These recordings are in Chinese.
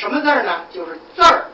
什么字儿呢？就是字儿、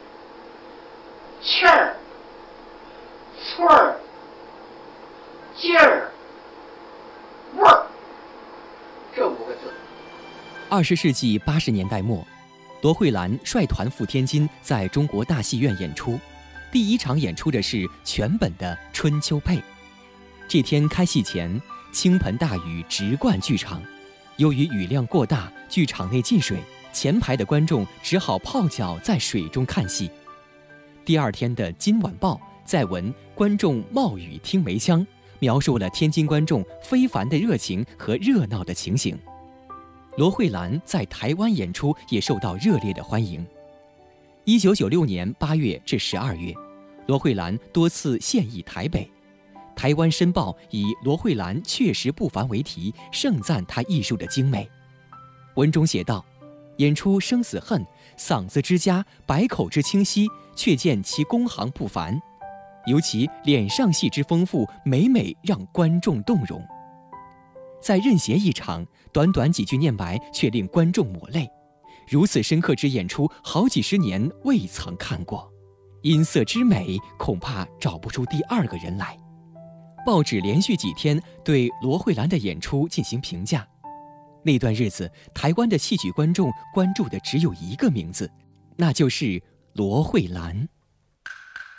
气儿、寸儿、劲儿、味儿，这5个字。 20世纪80年代末，罗慧兰率团赴天津，在中国大戏院演出。第一场演出的是全本的《春秋配》。这天开戏前，倾盆大雨直灌剧场，由于雨量过大，剧场内进水，前排的观众只好泡脚在水中看戏。第二天的《今晚报》在文观众冒雨听梅腔，描述了天津观众非凡的热情和热闹的情形。罗慧兰在台湾演出也受到热烈的欢迎。1996年8月至12月，罗慧兰多次现役台北。台湾《申报》以罗慧兰确实不凡为题，盛赞她艺术的精美。文中写道：演出生死恨，嗓子之佳，百口之清晰，却见其工行不凡，尤其脸上戏之丰富，每每让观众动容。在任贤一场，短短几句念白却令观众抹泪，如此深刻之演出，好几十年未曾看过。音色之美，恐怕找不出第二个人来。报纸连续几天对罗慧兰的演出进行评价。那段日子，台湾的戏曲观众关注的只有一个名字，那就是罗慧兰。